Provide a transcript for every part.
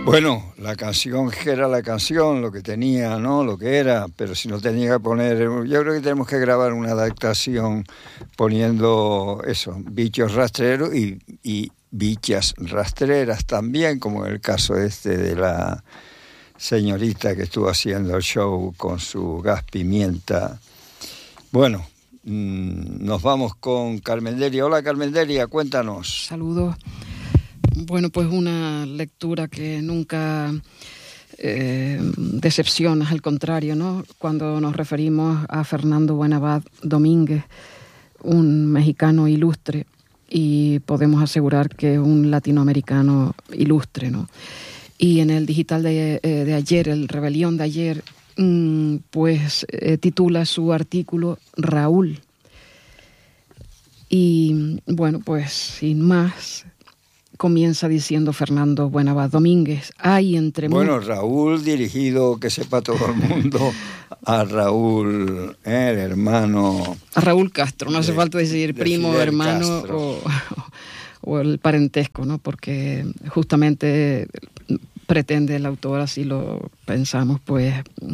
Bueno, la canción que era la canción, lo que tenía, ¿no? Lo que era, pero si no tenía que poner... Yo creo que tenemos que grabar una adaptación poniendo eso, bichos rastreros y bichas rastreras también, como en el caso de la señorita que estuvo haciendo el show con su gas pimienta. Bueno, nos vamos con Carmen Delia. Hola Carmen Delia, cuéntanos. Saludos. Bueno, pues una lectura que nunca decepciona, al contrario, ¿no? Cuando nos referimos a Fernando Buenabad Domínguez, un mexicano ilustre, y podemos asegurar que es un latinoamericano ilustre, ¿no? Y en el digital de ayer, el Rebelión de ayer, pues titula su artículo Raúl. Y bueno, pues sin más... comienza diciendo Fernando Buenabad Domínguez, hay entre... Bueno, Raúl, dirigido, que sepa todo el mundo, a Raúl, el hermano... A Raúl Castro, no hace falta decir primo, Fidel hermano o el parentesco, ¿no? Porque justamente pretende el autor, así lo pensamos, pues...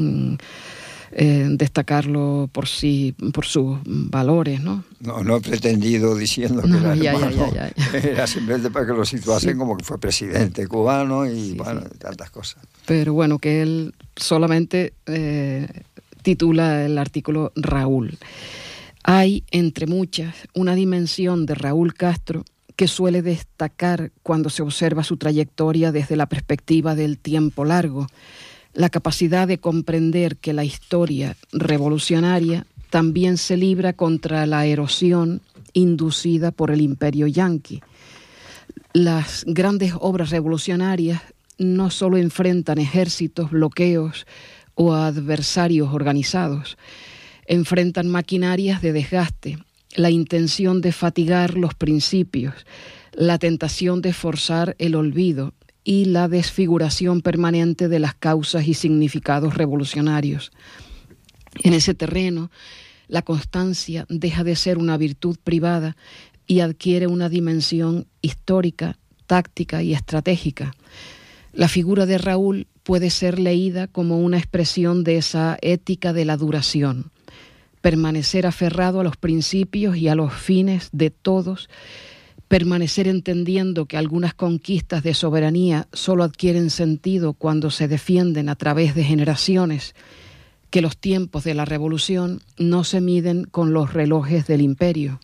destacarlo por sí, por sus valores, ¿no? No he pretendido diciendo que era hermano. Era simplemente para que lo situasen como que fue presidente cubano y tantas cosas. Pero bueno, que él solamente titula el artículo Raúl. Hay, entre muchas, una dimensión de Raúl Castro que suele destacar cuando se observa su trayectoria desde la perspectiva del tiempo largo. La capacidad de comprender que la historia revolucionaria también se libra contra la erosión inducida por el imperio yanqui. Las grandes obras revolucionarias no solo enfrentan ejércitos, bloqueos o adversarios organizados, enfrentan maquinarias de desgaste, la intención de fatigar los principios, la tentación de forzar el olvido, y la desfiguración permanente de las causas y significados revolucionarios. En ese terreno, la constancia deja de ser una virtud privada y adquiere una dimensión histórica, táctica y estratégica. La figura de Raúl puede ser leída como una expresión de esa ética de la duración, permanecer aferrado a los principios y a los fines de todos, permanecer entendiendo que algunas conquistas de soberanía solo adquieren sentido cuando se defienden a través de generaciones, que los tiempos de la revolución no se miden con los relojes del imperio.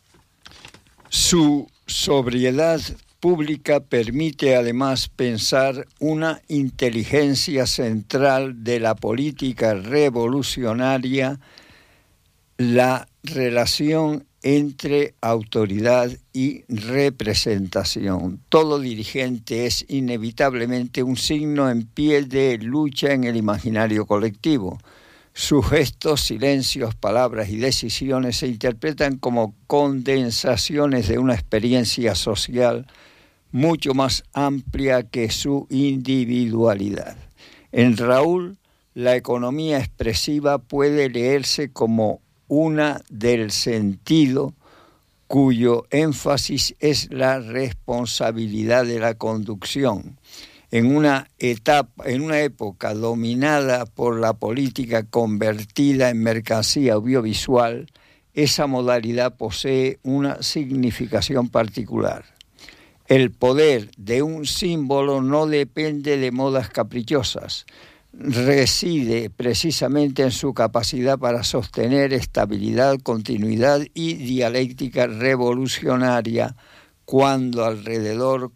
Su sobriedad pública permite además pensar una inteligencia central de la política revolucionaria, la relación entre autoridad y representación. Todo dirigente es inevitablemente un signo en pie de lucha en el imaginario colectivo. Sus gestos, silencios, palabras y decisiones se interpretan como condensaciones de una experiencia social mucho más amplia que su individualidad. En Raúl, la economía expresiva puede leerse como una del sentido cuyo énfasis es la responsabilidad de la conducción. En una época dominada por la política convertida en mercancía audiovisual, esa modalidad posee una significación particular. El poder de un símbolo no depende de modas caprichosas, reside precisamente en su capacidad para sostener estabilidad, continuidad y dialéctica revolucionaria cuando alrededor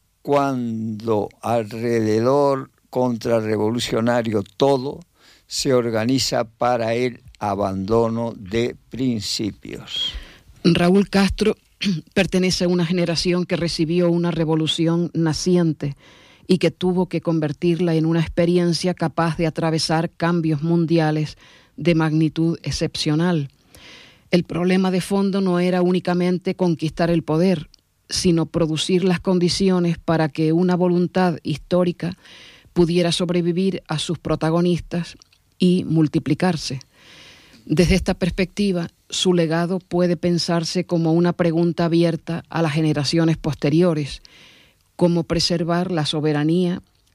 contrarrevolucionario todo se organiza para el abandono de principios. Raúl Castro pertenece a una generación que recibió una revolución naciente y que tuvo que convertirla en una experiencia capaz de atravesar cambios mundiales de magnitud excepcional. El problema de fondo no era únicamente conquistar el poder, sino producir las condiciones para que una voluntad histórica pudiera sobrevivir a sus protagonistas y multiplicarse. Desde esta perspectiva, su legado puede pensarse como una pregunta abierta a las generaciones posteriores: cómo preservar la soberanía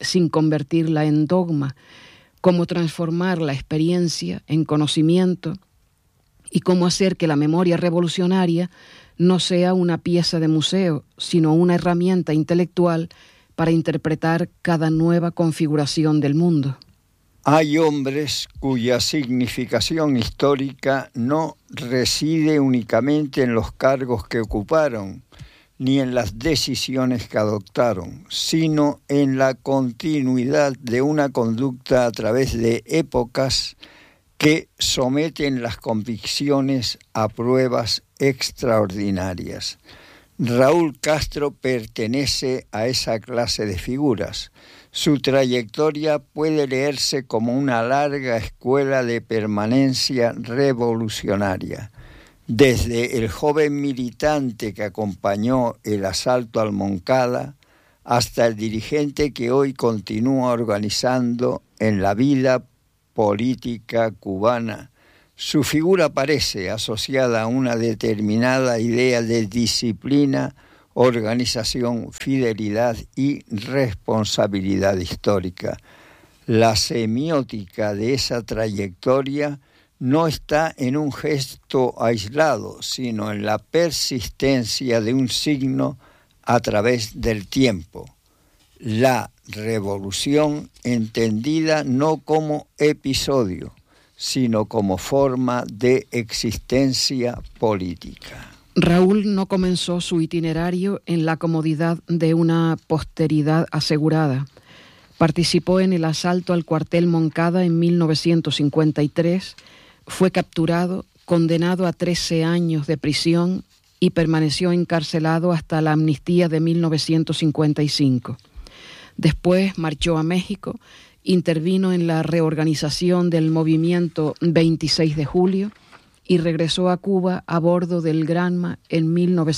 sin convertirla en dogma, cómo transformar la experiencia en conocimiento y cómo hacer que la memoria revolucionaria no sea una pieza de museo, sino una herramienta intelectual para interpretar cada nueva configuración del mundo. Hay hombres cuya significación histórica no reside únicamente en los cargos que ocuparon, ni en las decisiones que adoptaron, sino en la continuidad de una conducta a través de épocas que someten las convicciones a pruebas extraordinarias. Raúl Castro pertenece a esa clase de figuras. Su trayectoria puede leerse como una larga escuela de permanencia revolucionaria. Desde el joven militante que acompañó el asalto al Moncada hasta el dirigente que hoy continúa organizando en la vida política cubana, su figura parece asociada a una determinada idea de disciplina, organización, fidelidad y responsabilidad histórica. La semiótica de esa trayectoria no está en un gesto aislado, sino en la persistencia de un signo a través del tiempo. La revolución entendida no como episodio, sino como forma de existencia política. Raúl no comenzó su itinerario en la comodidad de una posteridad asegurada. Participó en el asalto al cuartel Moncada en 1953, fue capturado, condenado a 13 años de prisión y permaneció encarcelado hasta la amnistía de 1955. Después marchó a México, intervino en la reorganización del movimiento 26 de julio y regresó a Cuba a bordo del Granma en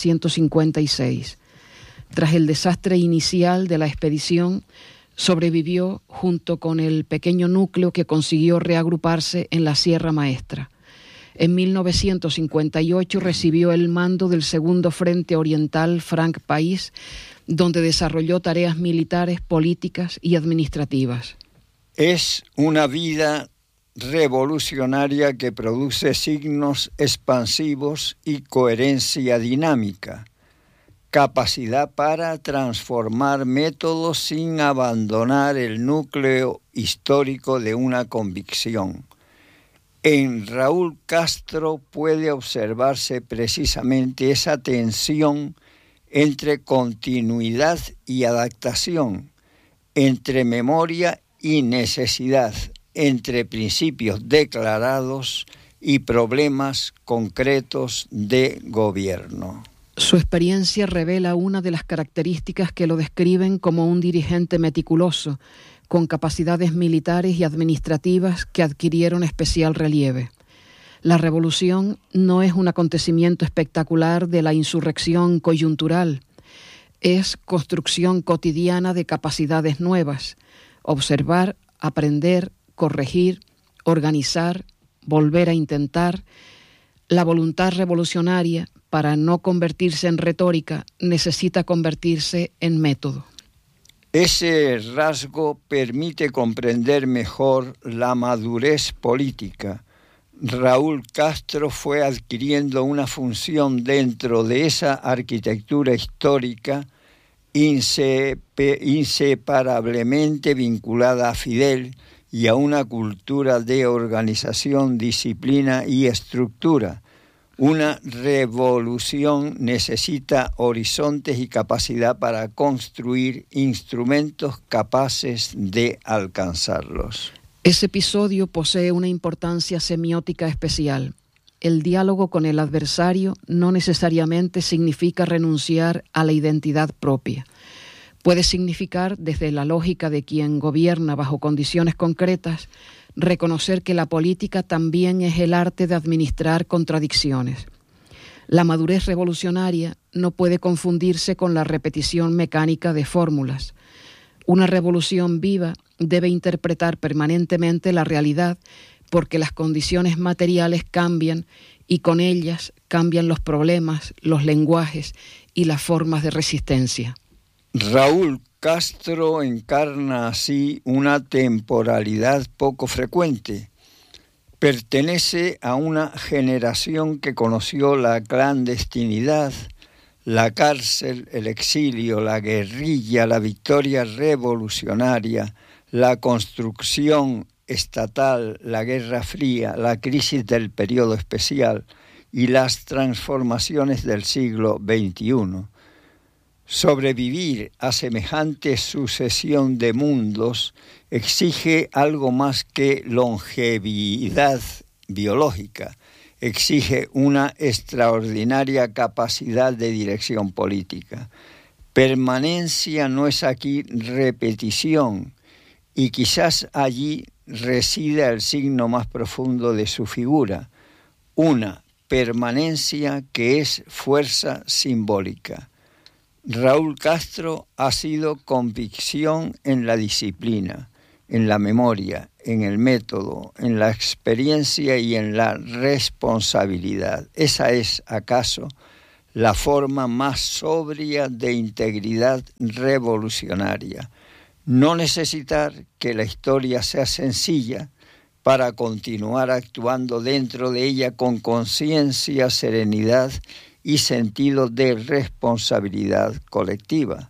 1956. Tras el desastre inicial de la expedición, sobrevivió junto con el pequeño núcleo que consiguió reagruparse en la Sierra Maestra. En 1958 recibió el mando del Segundo Frente Oriental Franc País, donde desarrolló tareas militares, políticas y administrativas. Es una vida revolucionaria que produce signos expansivos y coherencia dinámica, capacidad para transformar métodos sin abandonar el núcleo histórico de una convicción. En Raúl Castro puede observarse precisamente esa tensión entre continuidad y adaptación, entre memoria y necesidad, entre principios declarados y problemas concretos de gobierno. Su experiencia revela una de las características que lo describen como un dirigente meticuloso, con capacidades militares y administrativas que adquirieron especial relieve. La revolución no es un acontecimiento espectacular de la insurrección coyuntural, es construcción cotidiana de capacidades nuevas, observar, aprender, corregir, organizar, volver a intentar. La voluntad revolucionaria, para no convertirse en retórica, necesita convertirse en método. Ese rasgo permite comprender mejor la madurez política. Raúl Castro fue adquiriendo una función dentro de esa arquitectura histórica inseparablemente vinculada a Fidel y a una cultura de organización, disciplina y estructura. Una revolución necesita horizontes y capacidad para construir instrumentos capaces de alcanzarlos. Ese episodio posee una importancia semiótica especial. El diálogo con el adversario no necesariamente significa renunciar a la identidad propia. Puede significar, desde la lógica de quien gobierna bajo condiciones concretas, reconocer que la política también es el arte de administrar contradicciones. La madurez revolucionaria no puede confundirse con la repetición mecánica de fórmulas. Una revolución viva debe interpretar permanentemente la realidad porque las condiciones materiales cambian y con ellas cambian los problemas, los lenguajes y las formas de resistencia. Raúl Castro encarna así una temporalidad poco frecuente. Pertenece a una generación que conoció la clandestinidad, la cárcel, el exilio, la guerrilla, la victoria revolucionaria, la construcción estatal, la Guerra Fría, la crisis del periodo especial y las transformaciones del siglo XXI. Sobrevivir a semejante sucesión de mundos exige algo más que longevidad biológica, exige una extraordinaria capacidad de dirección política. Permanencia no es aquí repetición, y quizás allí resida el signo más profundo de su figura, una permanencia que es fuerza simbólica. Raúl Castro ha sido convicción en la disciplina, en la memoria, en el método, en la experiencia y en la responsabilidad. Esa es, acaso, la forma más sobria de integridad revolucionaria. No necesitar que la historia sea sencilla para continuar actuando dentro de ella con conciencia, serenidad y sentido de responsabilidad colectiva,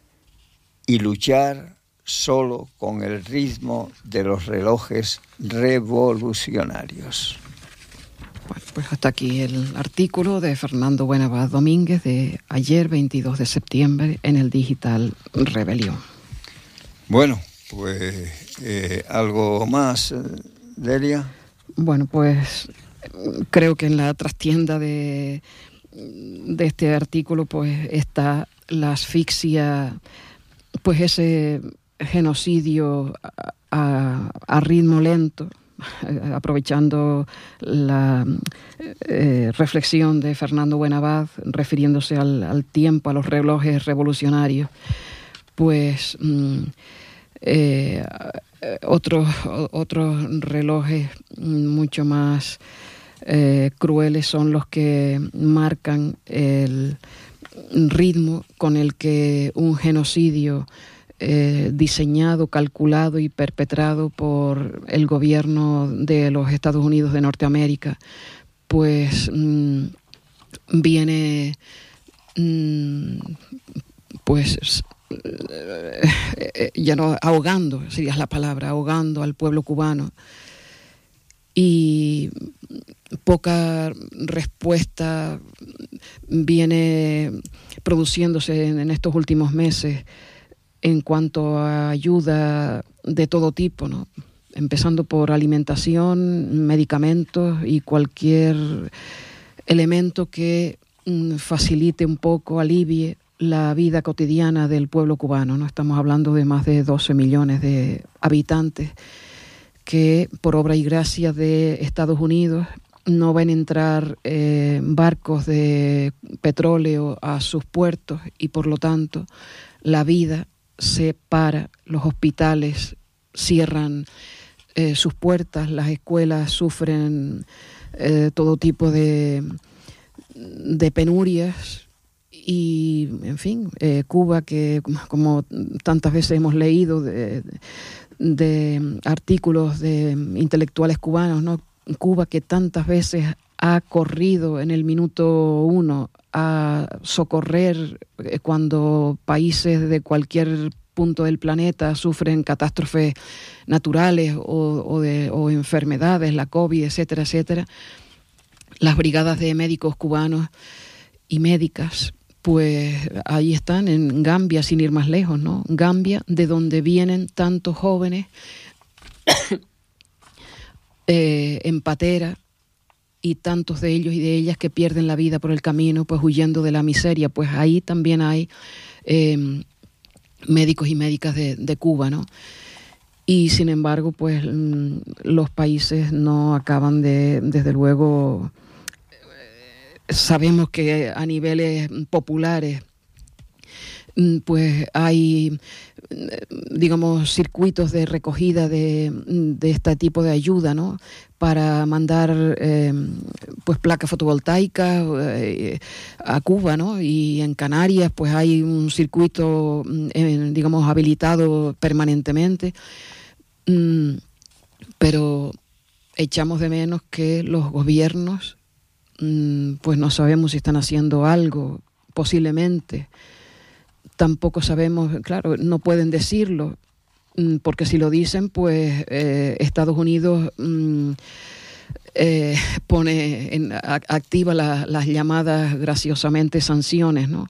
y luchar solo con el ritmo de los relojes revolucionarios. Bueno, pues hasta aquí el artículo de Fernando Buenabad Domínguez de ayer, 22 de septiembre, en el digital Rebelión. Bueno, pues algo más, Delia. Bueno, pues creo que en la trastienda de este artículo pues está la asfixia, pues ese genocidio a ritmo lento, aprovechando la reflexión de Fernando Buenabad refiriéndose al tiempo, a los relojes revolucionarios, pues otros relojes mucho más crueles son los que marcan el ritmo con el que un genocidio diseñado, calculado y perpetrado por el gobierno de los Estados Unidos de Norteamérica, pues viene pues ya no ahogando, sería la palabra, ahogando al pueblo cubano, y poca respuesta viene produciéndose en estos últimos meses en cuanto a ayuda de todo tipo, ¿no? Empezando por alimentación, medicamentos y cualquier elemento que facilite un poco, alivie la vida cotidiana del pueblo cubano, ¿no? Estamos hablando de más de 12 millones de habitantes que, por obra y gracia de Estados Unidos, no ven entrar barcos de petróleo a sus puertos, y por lo tanto la vida se para, los hospitales cierran sus puertas, las escuelas sufren todo tipo de penurias. Y, en fin, Cuba, que como tantas veces hemos leído de artículos de intelectuales cubanos, ¿no? Cuba, que tantas veces ha corrido en el minuto uno a socorrer cuando países de cualquier punto del planeta sufren catástrofes naturales o enfermedades, la COVID, etcétera, etcétera. Las brigadas de médicos cubanos y médicas, pues ahí están en Gambia, sin ir más lejos, ¿no? Gambia, de donde vienen tantos jóvenes en patera, y tantos de ellos y de ellas que pierden la vida por el camino, pues huyendo de la miseria. Pues ahí también hay médicos y médicas de Cuba, ¿no? Y sin embargo, pues los países no acaban de, desde luego, sabemos que a niveles populares pues hay, digamos, circuitos de recogida de este tipo de ayuda, ¿no? Para mandar pues placas fotovoltaicas a Cuba, ¿no? Y en Canarias pues hay un circuito, digamos, habilitado permanentemente, pero echamos de menos que los gobiernos pues no sabemos si están haciendo algo, posiblemente. Tampoco sabemos, claro, no pueden decirlo, porque si lo dicen, pues Estados Unidos activa las llamadas graciosamente sanciones, ¿no?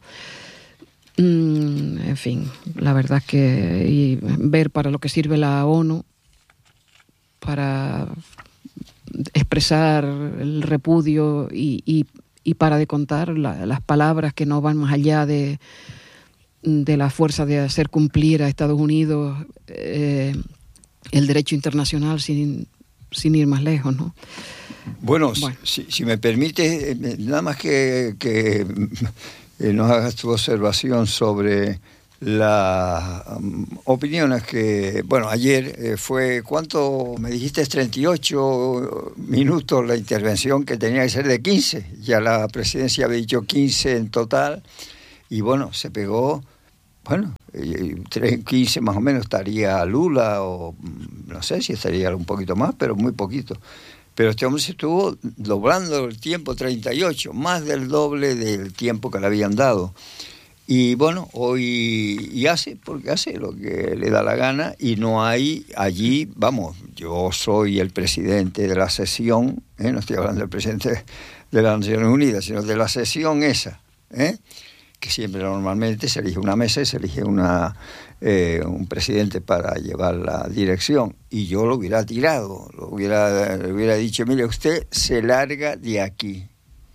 En fin, la verdad es que y ver para lo que sirve la ONU, para expresar el repudio y para de contar las palabras que no van más allá de la fuerza de hacer cumplir a Estados Unidos el derecho internacional sin ir más lejos, ¿no? Bueno. Si me permite, nada más que nos hagas tu observación sobre las opiniones que, bueno, ayer fue, ¿cuánto me dijiste? 38 minutos la intervención, que tenía que ser de 15, ya la presidencia había dicho 15 en total, y bueno, se pegó, bueno, 15 más o menos estaría Lula, o no sé si estaría un poquito más, pero muy poquito. Pero este hombre se estuvo doblando el tiempo, 38, más del doble del tiempo que le habían dado. Y bueno, hoy porque hace lo que le da la gana, y no hay allí, vamos, yo soy el presidente de la sesión, no estoy hablando del presidente de las Naciones Unidas, sino de la sesión esa, que siempre normalmente se elige una mesa y se elige un presidente para llevar la dirección, y yo lo hubiera tirado, le hubiera dicho, mire, usted se larga de aquí,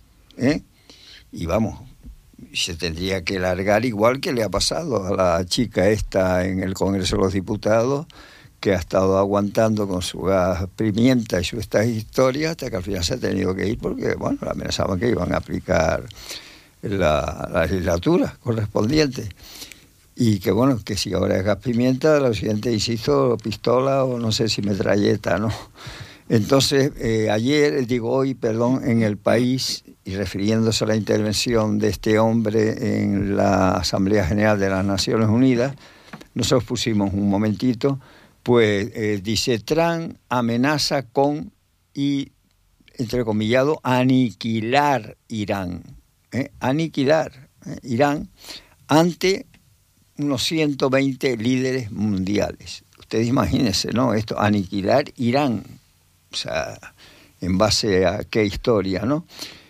y vamos, se tendría que largar, igual que le ha pasado a la chica esta en el Congreso de los Diputados, que ha estado aguantando con su gas pimienta y su estas historias, hasta que al final se ha tenido que ir porque, bueno, amenazaban que iban a aplicar la legislatura correspondiente. Y que bueno, que si ahora es gas pimienta, lo siguiente, insisto, pistola o no sé si metralleta, ¿no? Entonces, hoy, en El País, y refiriéndose a la intervención de este hombre en la Asamblea General de las Naciones Unidas, nosotros pusimos un momentito, pues dice, Trump amenaza con, y entrecomillado, aniquilar Irán. Aniquilar Irán ante unos 120 líderes mundiales. Ustedes imagínense, ¿no? Esto, aniquilar Irán. O sea, en base a qué historia, ¿no?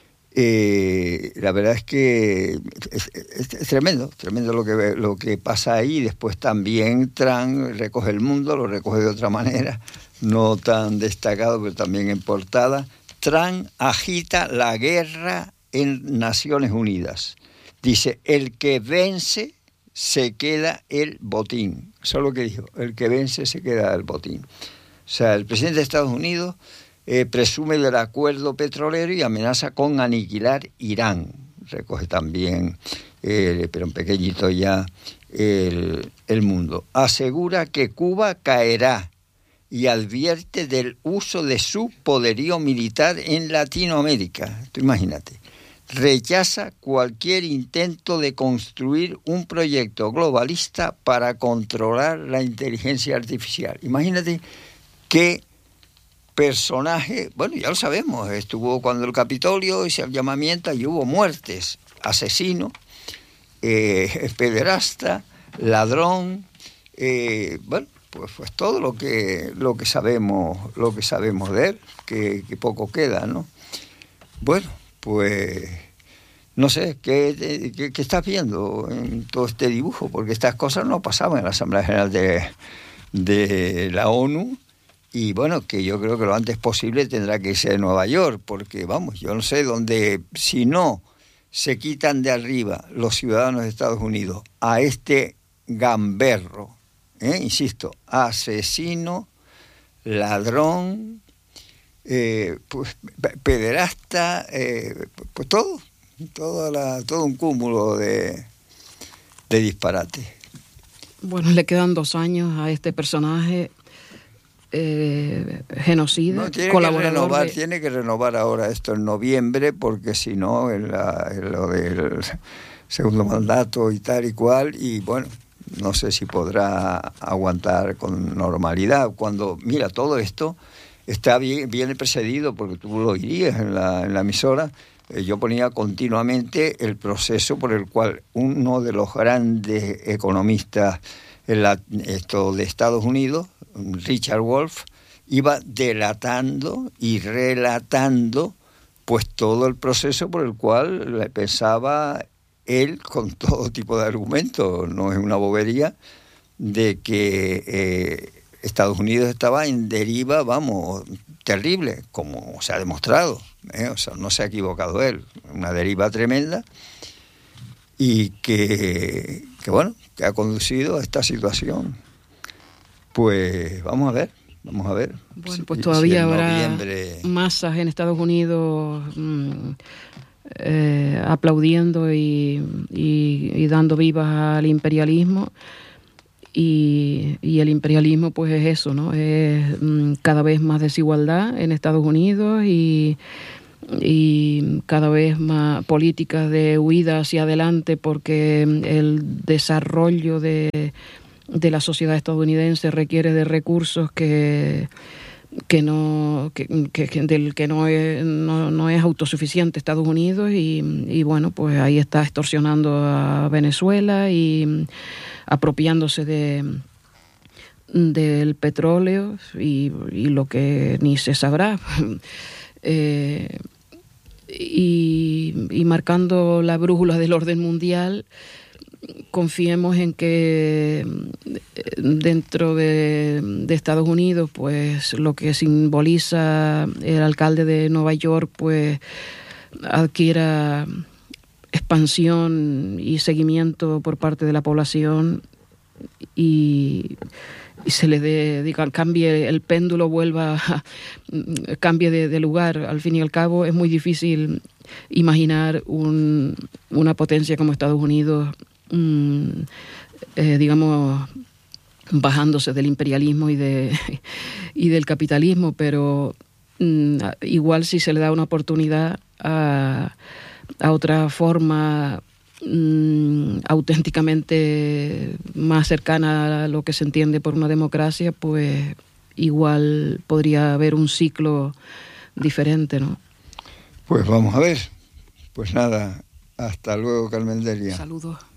La verdad es que es tremendo lo que pasa ahí. Después también Trump recoge el mundo, lo recoge de otra manera, no tan destacado, pero también en portada. Trump agita la guerra en Naciones Unidas. Dice, el que vence se queda el botín. Eso es lo que dijo, el que vence se queda el botín. O sea, el presidente de Estados Unidos presume del acuerdo petrolero y amenaza con aniquilar Irán. Recoge también, pero en pequeñito ya, el mundo. Asegura que Cuba caerá y advierte del uso de su poderío militar en Latinoamérica. Tú imagínate. Rechaza cualquier intento de construir un proyecto globalista para controlar la inteligencia artificial. Imagínate qué personaje, bueno, ya lo sabemos, estuvo cuando el Capitolio hizo el llamamiento y hubo muertes, asesino, pederasta, ladrón, bueno, pues todo lo que sabemos de él, que poco queda, ¿no? Bueno, pues no sé, ¿qué estás viendo en todo este dibujo? Porque estas cosas no pasaban en la Asamblea General de la ONU. Y bueno, que yo creo que lo antes posible tendrá que irse de Nueva York, porque vamos, yo no sé dónde, si no se quitan de arriba los ciudadanos de Estados Unidos a este gamberro, insisto, asesino, ladrón, pues pederasta, pues todo un cúmulo de de disparate. Bueno, le quedan 2 años a este personaje genocida, No, colaborador tiene que renovar ahora esto en noviembre, porque si no, en lo del segundo mandato y tal y cual, y bueno, no sé si podrá aguantar con normalidad. Cuando, mira, todo esto viene precedido, porque tú lo oirías en la emisora. Yo ponía continuamente el proceso por el cual uno de los grandes economistas de Estados Unidos, Richard Wolff, iba delatando y relatando pues todo el proceso por el cual pensaba él, con todo tipo de argumentos, no es una bobería, de que Estados Unidos estaba en deriva, vamos, terrible, como se ha demostrado, o sea, no se ha equivocado él, una deriva tremenda, y que bueno, que ha conducido a esta situación. Pues vamos a ver. Bueno, pues todavía habrá masas en Estados Unidos aplaudiendo y dando vivas al imperialismo. Y el imperialismo pues es eso, ¿no? Es cada vez más desigualdad en Estados Unidos y cada vez más políticas de huida hacia adelante, porque el desarrollo de la sociedad estadounidense requiere de recursos del que no es autosuficiente Estados Unidos, y bueno, pues ahí está extorsionando a Venezuela y apropiándose del petróleo y lo que ni se sabrá. Y marcando la brújula del orden mundial, confiemos en que dentro de Estados Unidos, pues lo que simboliza el alcalde de Nueva York, pues adquiera expansión y seguimiento por parte de la población y se le dé, cambie el péndulo, cambie de lugar. Al fin y al cabo es muy difícil imaginar una potencia como Estados Unidos, bajándose del imperialismo y del capitalismo, pero igual si se le da una oportunidad a otra forma auténticamente más cercana a lo que se entiende por una democracia, pues igual podría haber un ciclo diferente, ¿no? Pues vamos a ver. Pues nada, hasta luego, Carmen Delia. Saludos.